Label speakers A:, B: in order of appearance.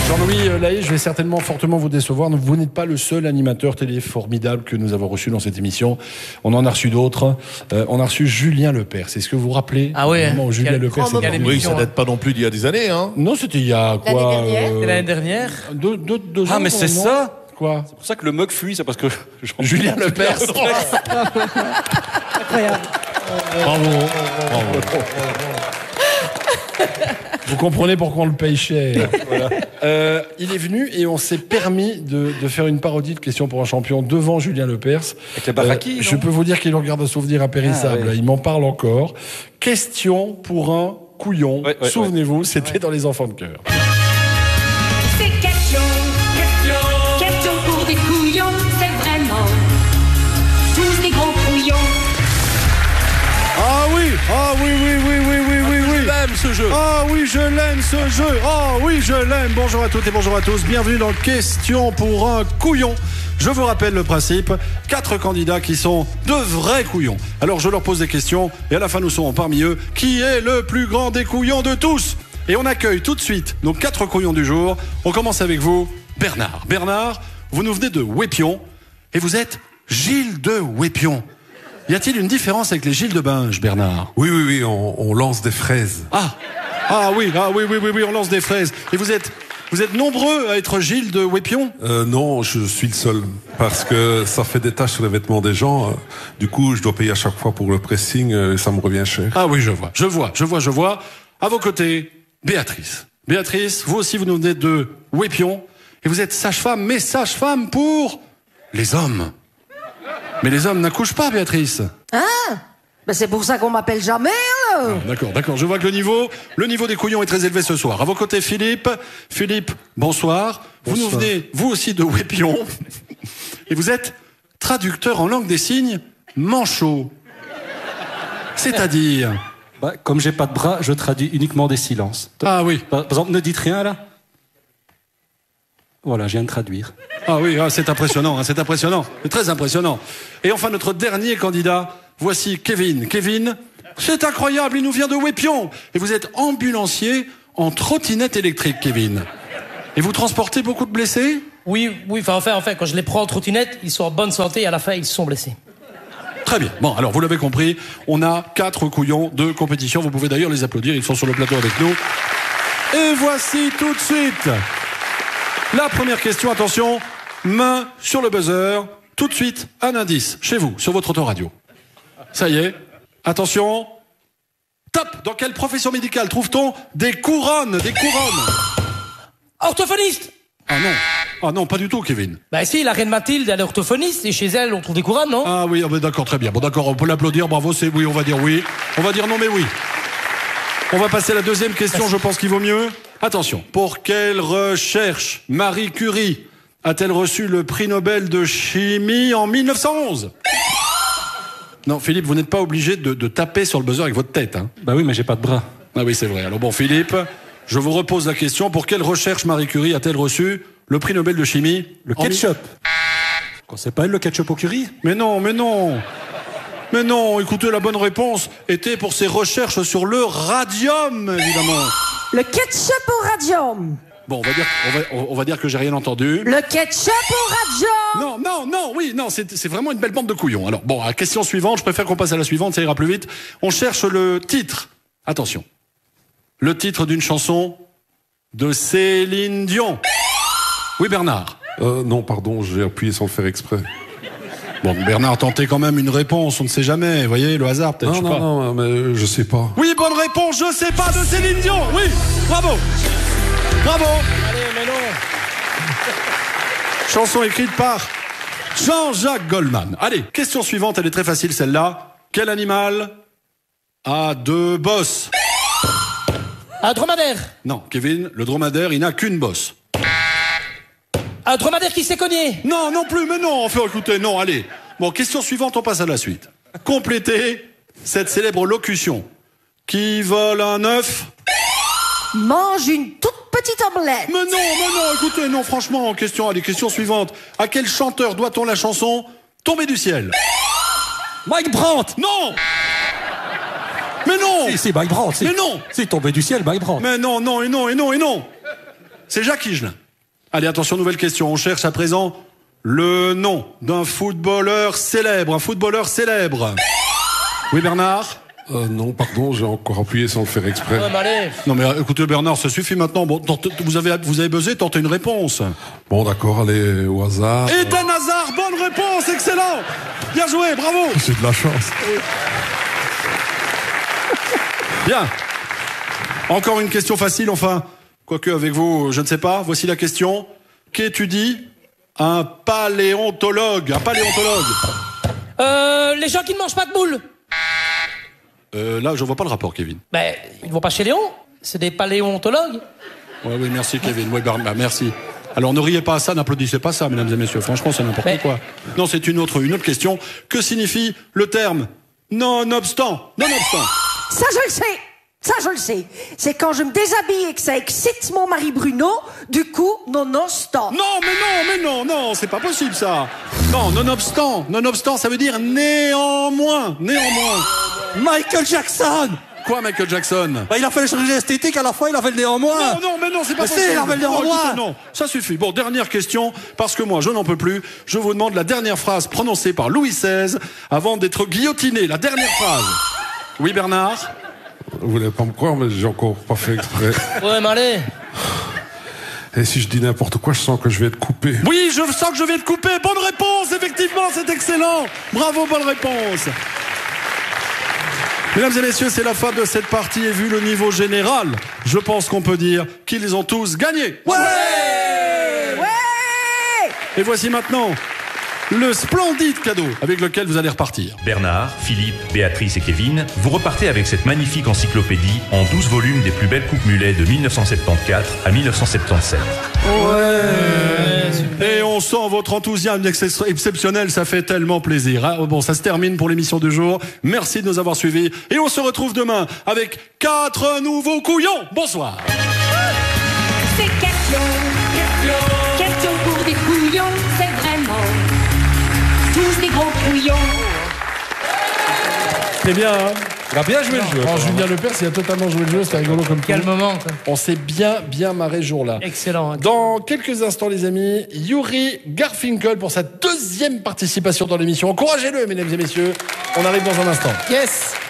A: Jean-Louis Lahaye, je vais certainement fortement vous décevoir. Vous n'êtes pas le seul animateur télé formidable que nous avons reçu dans cette émission. On en a reçu d'autres. On a reçu Julien Lepers. C'est ce que vous vous rappelez?
B: Ah oui.
A: Julien Lepers.
C: Oui, ça date pas non plus d'il y a des années, hein.
A: Non, c'était il y a quoi?
B: L'année dernière.
A: Deux
D: Ah,
A: ans,
D: mais c'est
A: non
D: ça.
A: Quoi?
D: C'est pour ça que le mug fuit, c'est parce que
A: Julien Lepers.
E: Incroyable.
A: Bravo. Vous comprenez pourquoi on le paye cher. Voilà. Il est venu et on s'est permis de faire une parodie de Question pour un champion devant Julien Lepers.
D: Avec la Baraki,
A: je peux vous dire qu'il en garde un souvenir impérissable.
D: Ah, ouais.
A: Il m'en parle encore. Question pour un couillon.
D: Ouais,
A: Souvenez-vous, c'était dans Les Enfants de cœur.
F: C'est question pour des couillons, c'est vraiment tous des gros couillons.
A: Ah oui,
C: Je l'aime ce jeu.
A: Ah oui, je l'aime ce jeu. Ah oui, je l'aime. Bonjour à toutes et bonjour à tous. Bienvenue dans Question pour un couillon. Je vous rappelle le principe. 4 candidats qui sont de vrais couillons. Alors je leur pose des questions et à la fin nous saurons parmi eux qui est le plus grand des couillons de tous. Et on accueille tout de suite nos 4 couillons du jour. On commence avec vous, Bernard. Bernard, vous nous venez de Wépion et vous êtes Gilles de Wépion. Y a-t-il une différence avec les Gilles de Binge, Bernard?
G: Oui, on lance des fraises.
A: Ah oui, on lance des fraises. Et vous êtes nombreux à être Gilles de Wépion?
G: Non, je suis le seul. Parce que ça fait des taches sur les vêtements des gens. Du coup, je dois payer à chaque fois pour le pressing et ça me revient cher.
A: Ah oui, je vois. À vos côtés, Béatrice. Béatrice, vous aussi, vous nous venez de Wépion. Et vous êtes sage-femme, mais sage-femme pour les hommes. Mais les hommes n'accouchent pas, Béatrice.
E: Ben c'est pour ça qu'on m'appelle jamais.
A: D'accord. Je vois que le niveau des couillons est très élevé ce soir. À vos côtés, Philippe. Philippe, bonsoir. Vous nous venez, vous aussi, de Wépion. Et vous êtes traducteur en langue des signes manchot. C'est-à-dire...
D: comme j'ai pas de bras, je traduis uniquement des silences.
A: Ah oui.
D: Par exemple, ne dites rien là. Voilà, je viens de traduire.
A: Ah oui, c'est impressionnant, c'est impressionnant. C'est très impressionnant. Et enfin, notre dernier candidat, voici Kevin. Kevin, c'est incroyable, il nous vient de Wépion. Et vous êtes ambulancier en trottinette électrique, Kevin. Et vous transportez beaucoup de blessés?
B: Oui, enfin, quand je les prends en trottinette, ils sont en bonne santé et à la fin, ils se sont blessés.
A: Très bien. Bon, alors, vous l'avez compris, on a 4 couillons de compétition. Vous pouvez d'ailleurs les applaudir, ils sont sur le plateau avec nous. Et voici tout de suite la première question. Attention, main sur le buzzer. Tout de suite, un indice chez vous, sur votre autoradio. Ça y est. Attention. Top. Dans quelle profession médicale trouve-t-on des couronnes?
B: Orthophoniste.
A: Ah non, pas du tout, Kevin.
B: Bah si, la reine Mathilde, elle est orthophoniste et chez elle, on trouve des couronnes, non?
A: Ah oui, d'accord, très bien. Bon, d'accord, on peut l'applaudir. Bravo, c'est oui, on va dire oui. On va dire non, mais oui. On va passer à la deuxième question, je pense qu'il vaut mieux. Attention, pour quelle recherche Marie Curie a-t-elle reçu le prix Nobel de chimie en 1911? Non, Philippe, vous n'êtes pas obligé de taper sur le buzzer avec votre tête. Hein.
D: Bah oui, mais j'ai pas de bras.
A: Ah oui, c'est vrai. Alors bon, Philippe, je vous repose la question. Pour quelle recherche Marie Curie a-t-elle reçu le prix Nobel de chimie?
D: Le ketchup. C'est pas elle le ketchup au curry?
A: Mais non. Écoutez, la bonne réponse était pour ses recherches sur le radium, évidemment.
E: Le ketchup au radium.
A: Bon, on va dire que j'ai rien entendu.
E: Le ketchup au radium.
A: Non, c'est vraiment une belle bande de couillons. Alors, bon, à la question suivante, je préfère qu'on passe à la suivante, ça ira plus vite. On cherche le titre. Attention. Le titre d'une chanson de Céline Dion. Oui, Bernard.
G: Non, pardon, j'ai appuyé sans le faire exprès.
A: Bon, Bernard, tentez quand même une réponse, on ne sait jamais. Vous voyez, le hasard, peut-être,
G: Non, mais je sais pas.
A: Oui, bonne réponse, je sais pas, de Céline Dion. Oui, bravo.
B: Allez, mais non.
A: Chanson écrite par Jean-Jacques Goldman. Allez, question suivante, elle est très facile celle-là. Quel animal a 2 bosses?
B: Un dromadaire.
A: Non, Kevin, le dromadaire, il n'a qu'une bosse.
B: Un dromadaire qui s'est cogné.
A: Non, non plus, mais non, enfin écoutez, non, allez. Bon, question suivante, on passe à la suite. Complétez cette célèbre locution. Qui vole un œuf
E: Mange une toute petite omelette.
A: Mais non, écoutez, non, franchement, allez, question suivante. À quel chanteur doit-on la chanson Tomber du ciel?
D: Mike Brandt.
A: Non. Mais non.
D: Si, Mike Brandt. Si.
A: Mais non.
D: Si, tombé du ciel, Mike Brandt.
A: Mais non. C'est Jacques Higelin. Allez, attention, nouvelle question. On cherche à présent le nom d'un footballeur célèbre. Un footballeur célèbre. Oui, Bernard?
G: Non, pardon, j'ai encore appuyé sans le faire exprès.
B: Ouais, mais allez.
A: Non, mais écoutez, Bernard, ça suffit maintenant. Bon, vous avez buzzé, tentez une réponse.
G: Bon, d'accord, allez, au hasard.
A: Eden Hazard, bonne réponse, excellent. Bien joué, bravo.
G: J'ai de la chance.
A: Bien. Encore une question facile, enfin. Quoique avec vous, je ne sais pas. Voici la question. Qu'étudie un paléontologue? Un paléontologue.
B: Les gens qui ne mangent pas de moules.
A: Là, je vois pas le rapport, Kevin.
B: Ben, ils ne vont pas chez Léon. C'est des paléontologues.
A: Ouais, oui, merci, Kevin. Oui, merci. Alors, ne riez pas à ça, n'applaudissez pas ça, mesdames et messieurs. Franchement, c'est n'importe quoi. Non, c'est une autre question. Que signifie le terme nonobstant? Nonobstant.
E: Ça, je le sais. Ça, je le sais. C'est quand je me déshabille et que ça excite mon mari Bruno, du coup, nonobstant.
A: Non, c'est pas possible, ça. Non, nonobstant, ça veut dire néanmoins.
D: Michael Jackson.
A: Quoi, Michael Jackson?
D: Bah, il a fait la chirurgie esthétique, à la fois il a fait le néanmoins.
A: Non, c'est pas
D: Mais
A: possible.
D: si, il a fait le néanmoins.
A: Écoutez, non, ça suffit. Bon, dernière question, parce que moi, je n'en peux plus. Je vous demande la dernière phrase prononcée par Louis XVI avant d'être guillotiné. La dernière phrase. Oui, Bernard?
G: Vous n'allez pas me croire, mais j'ai encore pas fait exprès.
B: Ouais, mais allez.
G: Et si je dis n'importe quoi, je sens que je vais être coupé.
A: Oui, je sens que je vais être coupé. Bonne réponse, effectivement, c'est excellent. Bravo, bonne réponse. Mesdames et messieurs, c'est la fin de cette partie et vu le niveau général, je pense qu'on peut dire qu'ils ont tous gagné.
E: Ouais.
A: Et voici maintenant le splendide cadeau avec lequel vous allez repartir.
H: Bernard, Philippe, Béatrice et Kevin, vous repartez avec cette magnifique encyclopédie en 12 volumes des plus belles coupes mulets de 1974 à 1977.
A: Et on sent votre enthousiasme exceptionnel, ça fait tellement plaisir. Hein. Bon, ça se termine pour l'émission du jour. Merci de nous avoir suivis. Et on se retrouve demain avec 4 nouveaux couillons. Bonsoir.
F: C'est question pour des couillons, c'est vraiment tous des gros couillons.
A: C'est bien, hein?
C: Il a bien joué le jeu.
A: Julien Lepers, il a totalement joué le jeu, c'était rigolo comme tout.
B: Quel moment, quoi.
A: On s'est bien marré ce jour-là.
B: Excellent. Hein.
A: Dans quelques instants, les amis, Yuri Garfinkel pour sa 2e participation dans l'émission. Encouragez-le, mesdames et messieurs. On arrive dans un instant.
B: Yes.